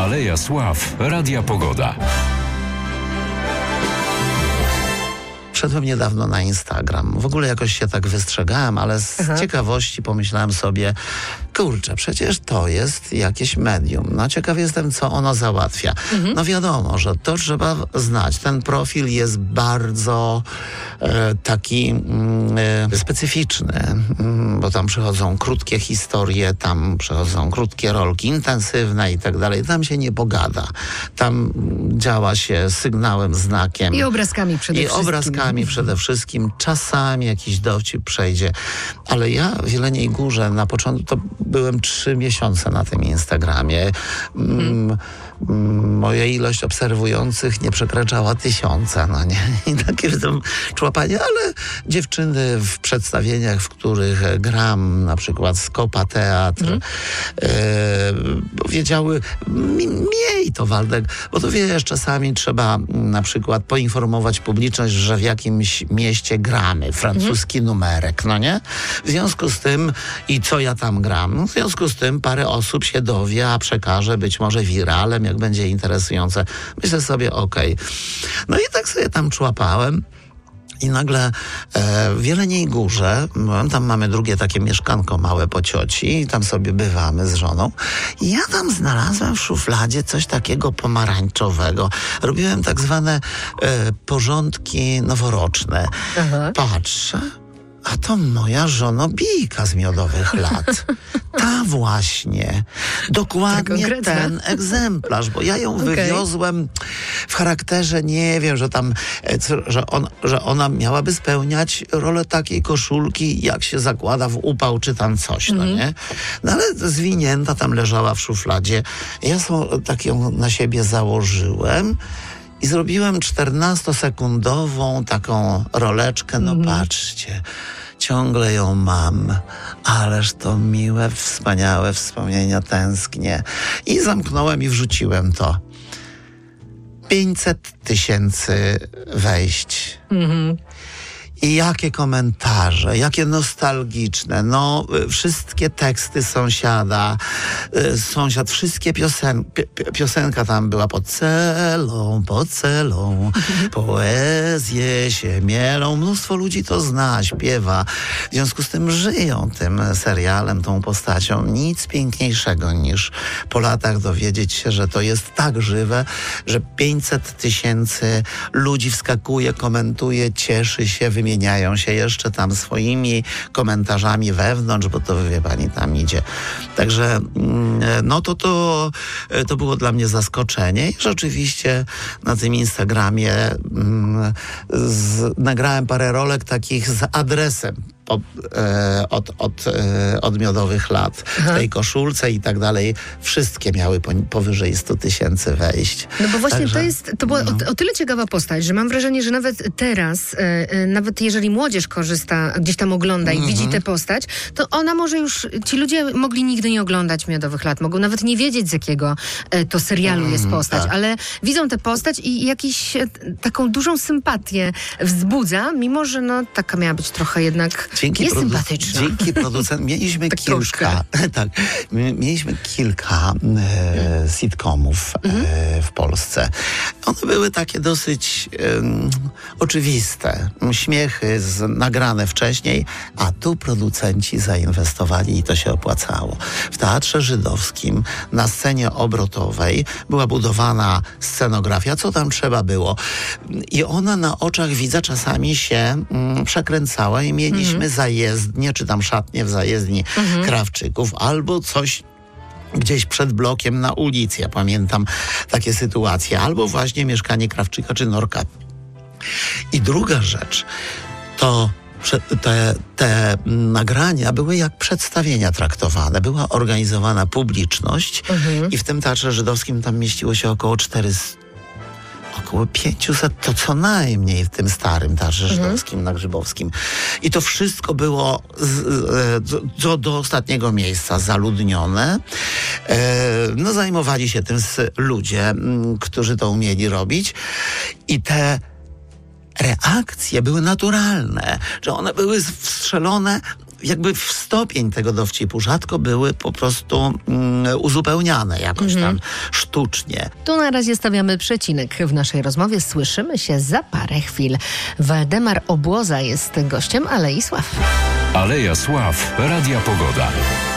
Aleja Sław Radia Pogoda. Wszedłem niedawno na Instagram. W ogóle jakoś się tak wystrzegałem, ale z ciekawości pomyślałem sobie, kurczę, przecież to jest jakieś medium. No ciekaw jestem, co ono załatwia. No wiadomo, że to trzeba znać. Ten profil jest bardzo taki specyficzny, bo tam przychodzą krótkie historie, tam przychodzą krótkie rolki, intensywne i tak dalej. Tam się nie pogada. Tam działa się sygnałem, znakiem. I obrazkami przede wszystkim. Czasami jakiś dowcip przejdzie. Ale ja w Jeleniej Górze na początku to byłem 3 miesiące na tym Instagramie. Moja ilość obserwujących nie przekraczała 1000, no nie? I takie tam człapanie, ale dziewczyny w przedstawieniach, w których gram, na przykład Skopa Teatr, powiedziały, miej to, Waldek, bo to wiesz, czasami trzeba na przykład poinformować publiczność, że w jakimś mieście gramy, francuski numerek, no nie? W związku z tym, i co ja tam gram, w związku z tym parę osób się dowie, a przekaże być może wiralem, jak będzie interesujące. Myślę sobie, okej. No i tak sobie tam człapałem. I nagle w Jeleniej Górze, tam mamy drugie takie mieszkanko małe po cioci i tam sobie bywamy z żoną. I ja tam znalazłem w szufladzie coś takiego pomarańczowego. Robiłem tak zwane porządki noworoczne. Patrzę, a to moja żonobijka z Miodowych lat. Ta właśnie. Dokładnie ten egzemplarz, bo ja ją wywiozłem w charakterze, nie wiem, że tam, że ona miałaby spełniać rolę takiej koszulki, jak się zakłada w upał, czy tam coś, no nie? No ale zwinięta tam leżała w szufladzie. Ja tak ją na siebie założyłem i zrobiłem 14-sekundową taką roleczkę, no patrzcie, ciągle ją mam, ależ to miłe, wspaniałe wspomnienia, tęsknię. I zamknąłem i wrzuciłem to. 500 000 wejść. I jakie komentarze, jakie nostalgiczne. No, wszystkie teksty sąsiad, wszystkie piosenka tam była pod celą, poezje się mielą. Mnóstwo ludzi to zna, śpiewa. W związku z tym żyją tym serialem, tą postacią. Nic piękniejszego niż po latach dowiedzieć się, że to jest tak żywe, że 500 000 ludzi wskakuje, komentuje, cieszy się, wymieniają się jeszcze tam swoimi komentarzami wewnątrz, bo to, wie pani, tam idzie. Także no to było dla mnie zaskoczenie i rzeczywiście na tym Instagramie nagrałem parę rolek takich z adresem od Miodowych lat. W tej koszulce i tak dalej. Wszystkie miały powyżej 100 000 wejść. No bo właśnie to była o tyle ciekawa postać, że mam wrażenie, że nawet teraz, nawet jeżeli młodzież korzysta, gdzieś tam ogląda i widzi tę postać, to ona może już, ci ludzie mogli nigdy nie oglądać Miodowych lat, mogą nawet nie wiedzieć, z jakiego to serialu jest postać, ale widzą tę postać i jakiś taką dużą sympatię wzbudza, mimo że no taka miała być trochę jednak jest sympatyczna. Dzięki producentom mieliśmy mieliśmy kilka sitcomów w Polsce. One były takie dosyć oczywiste. Śmiechy nagrane wcześniej, a tu producenci zainwestowali i to się opłacało. W Teatrze Żydowskim na scenie obrotowej była budowana scenografia, co tam trzeba było. I ona na oczach widza czasami się przekręcała i mieliśmy zajezdnię, czy tam szatnię w zajezdni Krawczyków, albo coś gdzieś przed blokiem na ulicy. Ja pamiętam takie sytuacje. Albo właśnie mieszkanie Krawczyka czy Norka. I druga rzecz, to te nagrania były jak przedstawienia traktowane. Była organizowana publiczność i w tym Teatrze Żydowskim tam mieściło się około 500, to co najmniej w tym starym Teatrze Żydowskim na Grzybowskim. I to wszystko było do ostatniego miejsca zaludnione. No zajmowali się tym ludzie, którzy to umieli robić. I te reakcje były naturalne, że one były wstrzelone jakby w stopień tego dowcipu rzadko były po prostu uzupełniane jakoś tam sztucznie. Tu na razie stawiamy przecinek w naszej rozmowie. Słyszymy się za parę chwil. Waldemar Obłoza jest gościem Alei Sław. Aleja Sław, Radia Pogoda.